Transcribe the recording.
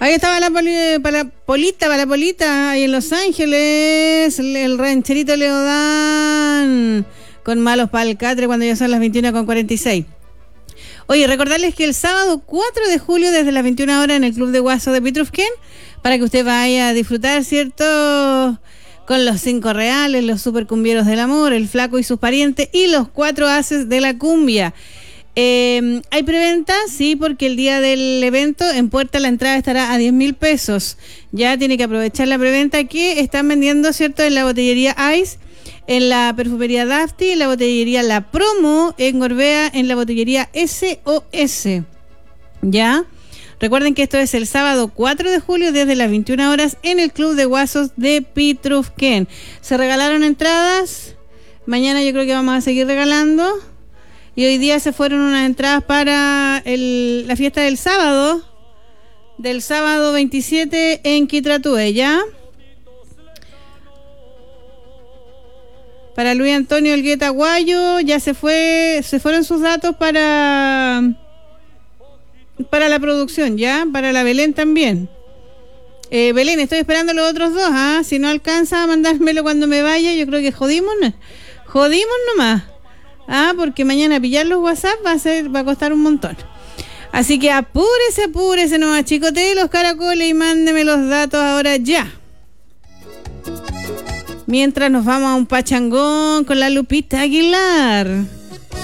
Ahí estaba para la Polita, ahí en Los Ángeles, el rancherito Leodán, con malos para el catre cuando ya son las 21:46. Oye, recordarles que el sábado 4 de julio desde las 21 horas en el Club de Guaso de Pitrufquén, para que usted vaya a disfrutar, ¿cierto?, con los 5 reales, los supercumbieros del amor, el flaco y sus parientes y los 4 haces de la cumbia. ¿Hay preventa? Sí, porque el día del evento en puerta la entrada estará a 10.000 pesos. Ya tiene que aprovechar la preventa que están vendiendo, ¿cierto?, en la botillería Ice, en la perfumería Dafty, en la botillería La Promo, en Gorbea, en la botillería SOS. ¿Ya? Recuerden que esto es el sábado 4 de julio desde las 21 horas en el Club de Guasos de Pitrufquén. Se regalaron entradas. Mañana yo creo que vamos a seguir regalando. Y hoy día se fueron unas entradas para la fiesta del sábado 27 en Quitratue, ¿ya? Para Luis Antonio Elgueta Guayo, ya se fueron sus datos para la producción, ¿ya? Para la Belén también. Belén, estoy esperando los otros dos, ¿ah? Si no alcanza a mandármelo cuando me vaya, yo creo que jodimos nomás. Porque mañana pillar los WhatsApp va a costar un montón. Así que apúrese nomás, chicotee los caracoles y mándeme los datos ahora ya. Mientras nos vamos a un pachangón con la Lupita Aguilar.